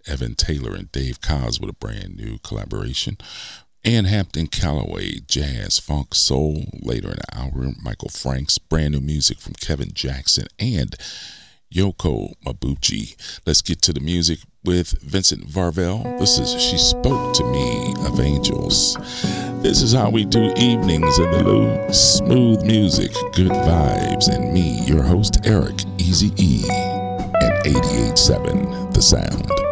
Evan Taylor and Dave Koz with a brand new collaboration. Ann Hampton Calloway, jazz, funk, soul. Later in the hour, Michael Franks, brand new music from Kevin Jackson and Yoko Mabuchi. Let's get to the music with Vincent Varvel. This is She Spoke to Me of Angels. This is how we do evenings in the Loop. Smooth music, good vibes, and me, your host, Eric Easy E, at 88.7 The Sound.